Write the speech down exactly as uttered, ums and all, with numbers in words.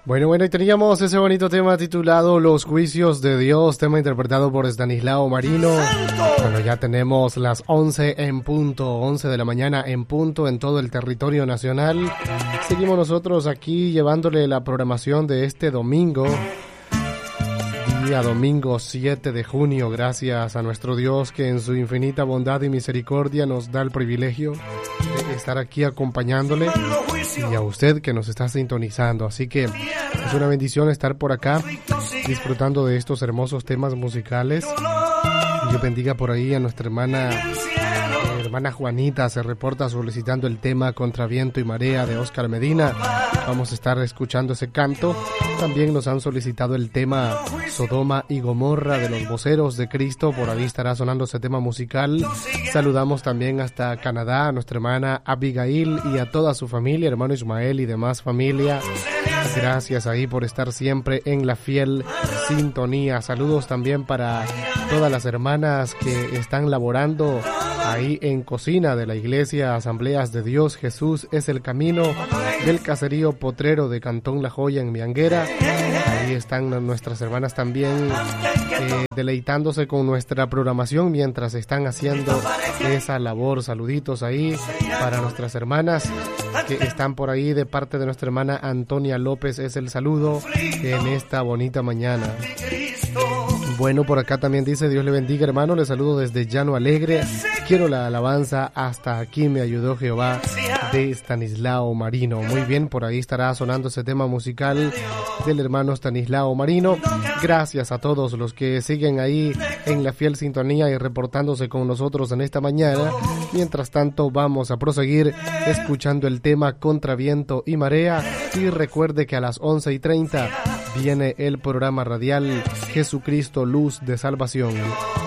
Bueno, bueno, y teníamos ese bonito tema titulado Los Juicios de Dios, tema interpretado por Estanislao Marino. Bueno, ya tenemos las once en punto, once de la mañana en punto en todo el territorio nacional. Seguimos nosotros aquí llevándole la programación de este domingo, día domingo siete de junio, gracias a nuestro Dios que en su infinita bondad y misericordia nos da el privilegio de estar aquí acompañándole, y a usted que nos está sintonizando. Así que es una bendición estar por acá disfrutando de estos hermosos temas musicales. Y yo bendiga por ahí a nuestra hermana eh, hermana Juanita, se reporta solicitando el tema Contra Viento y Marea de Oscar Medina. Vamos a estar escuchando ese canto. También nos han solicitado el tema Sodoma y Gomorra de los Voceros de Cristo. Por ahí estará sonando ese tema musical. Saludamos también hasta Canadá a nuestra hermana Abigail y a toda su familia, hermano Ismael y demás familia. Gracias ahí por estar siempre en la fiel sintonía. Saludos también para todas las hermanas que están laborando ahí en cocina de la iglesia Asambleas de Dios Jesús es el Camino del caserío Potrero de Cantón La Joya en Mianguera. Ahí están nuestras hermanas también eh, deleitándose con nuestra programación mientras están haciendo esa labor. Saluditos ahí para nuestras hermanas que están por ahí. De parte de nuestra hermana Antonia López es el saludo en esta bonita mañana. Bueno, por acá también dice: Dios le bendiga, hermano, le saludo desde Llano Alegre, quiero la alabanza Hasta aquí me ayudó Jehová de Estanislao Marino. Muy bien, por ahí estará sonando ese tema musical del hermano Estanislao Marino. Gracias a todos los que siguen ahí en la fiel sintonía y reportándose con nosotros en esta mañana. Mientras tanto, vamos a proseguir escuchando el tema Contra Viento y Marea, y recuerde que a las once y treinta viene el programa radial Jesucristo Luz de Salvación.